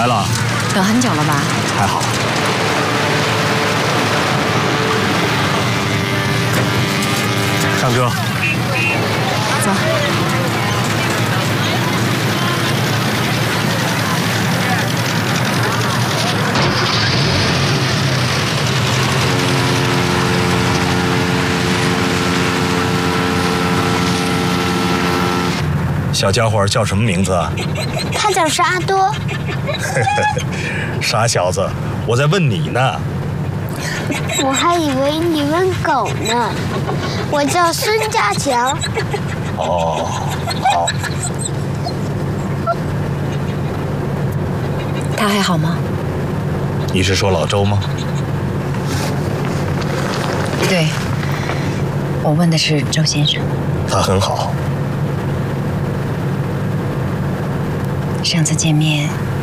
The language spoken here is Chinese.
了？ 等很久了吧？ 还好。上车。 走。 小家伙叫什么名字啊？ 他叫沙多。 傻小子，我在问你呢。 我还以为你问狗呢。我叫孙家强。 哦，好。 他还好吗？ 你是说老周吗？ 对，我问的是周先生。 他很好。 上次见面